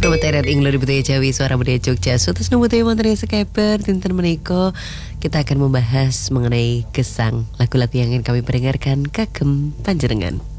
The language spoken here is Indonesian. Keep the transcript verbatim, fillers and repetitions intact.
Nomor teret ing lori budaya Jawi Suara Budaya Jogja. Sutus nomor budaya Montreal Skyper Tinten meniko. Kita akan membahas mengenai gesang. Lagu-lagu yang ingin kami perdengarkan kagem panjenengan.